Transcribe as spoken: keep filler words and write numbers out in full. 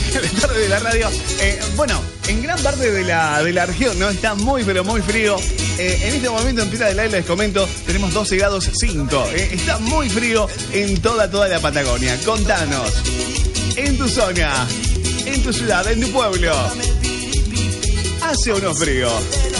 la tarde de la radio. Eh, bueno, en gran parte de la, de la región, ¿no? Está muy, pero muy frío. Eh, en este momento en Tierra del Aire les comento, tenemos doce grados cinco. Eh, está muy frío en toda, toda la Patagonia. Contanos, en tu zona, en tu ciudad, en tu pueblo, ¿hace o no frío?